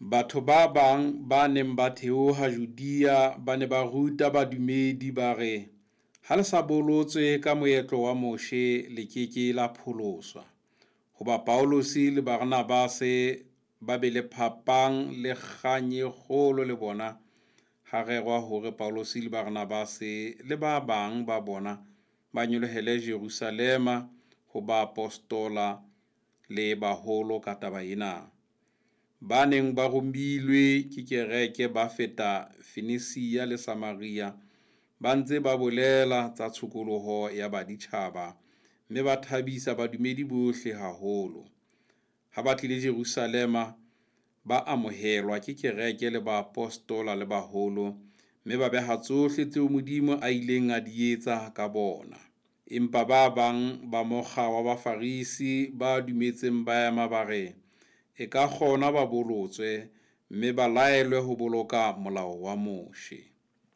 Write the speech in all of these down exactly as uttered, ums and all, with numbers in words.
Batho ba bang ba neng ba theoha Judia ba ne ba ruta badumedi ba re, ha le sa bolotswe ka moetlo wa Moshe le keke la pholoswa. Hoba Paulose le Barnabase ba be le phapang le kgang e kgolo le bona, ha rerwa hore Paulose le Barnabase le ba bang ba bona ba nyolohele Jerusalema ho ba apostola le baholo ka taba ena. Ba neng ba romilwe ke kereke ba feta Fenisia le Samaria, ba ntse ba bolela tsa tshokoloho ya baditjhaba, mme ba thabisa badumedi bohle haholo. Ha ba tlile Jerusalema, ba amohelwa ke kereke le ba apostola le baholo, mme ba beha tsohle tseo Modimo a ileng a di etsa ka bona. Empa ba bang ba mokga wa Bafarisi ba dumetseng ba ema ba re, e ka kgona ba bolotswe, mme ba laelwe ho boloka molao wa Moshe.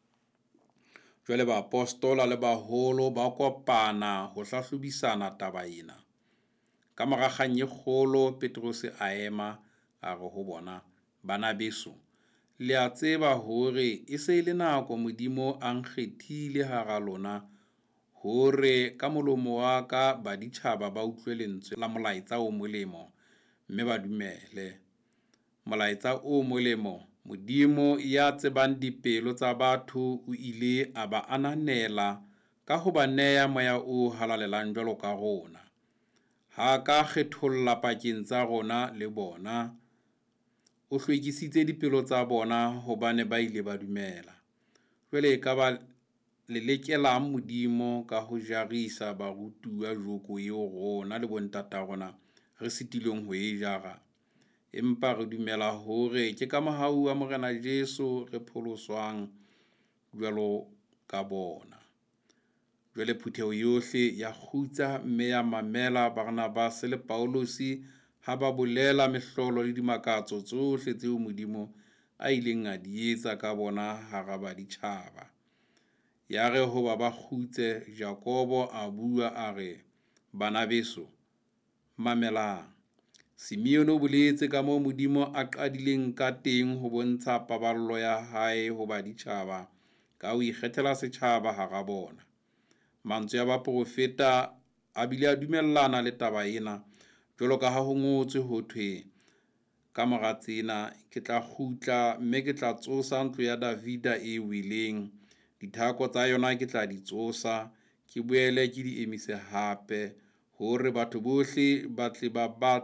Jwale ba apostola le baholo ba kopana ho hlahlobisana taba ena. Ka mora kgang e kgolo, Petrus a ema a re ho bona, bana beso, le a tseba hore e se le nako Modimo a nkgethile hara lona hore ka molomo wa ka baditjhaba ba utlwe lentswe la molaetsa o molemo, mme ba dumele. Molaetsa o molemo, Modimo ya tsebang dipelo tsa batho o ile a ba ananela ka ho ba neya moya o halalelang jwalo ka rona. Ha ka kgetholla pakeng tsa rona le bona, o hlwekisitse dipelo tsa bona hobane ba ile ba dumela. Jwale e ka ba le lekelang Modimo ka ho jarisa barutuwa joko eo rona le bontata rona re sitileng ho e jara. Empa re dumela hore ke ka mohau wa Morena Jesu re pholoswang jwalo ka bona. Jwale phutheho yohle ya khutsa mme ya mamela Barnabas le Paulose ha ba bolela mehlolo le dimakatso tsohle tseo Modimo a ileng a di etsa ka bona hara baditjhaba. Ya re ho ba ba khutse, Jakobo a bua a re, bana beso, mamelang. Simeon o boletse ka moo Modimo a qadileng ka teng ho bontsha paballo ya hae ho baditjhaba ka ho ikgethela setjhaba hara bona. Mantswe ya baprofeta a bile a dumellana le taba ena, jwalo ka ha ho ngotswe ho thwe, ka mora tsena ke tla kgutla mme ke tla tsosa ntlo ya Davida e weleng, dithako tsa yona ke tla di tsosa, ke boele ke di emise hape, hore batho bohle ba tle ba